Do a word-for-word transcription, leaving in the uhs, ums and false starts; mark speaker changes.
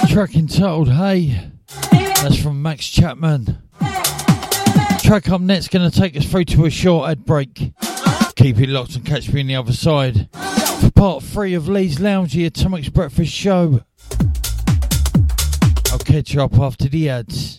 Speaker 1: Track entitled Hey, that's from Max Chapman. Track up next going to take us through to a short ad break. Keep it locked and catch me on the other side for part three of Lee's Loungy Atomic's Breakfast Show. I'll catch you up after the ads.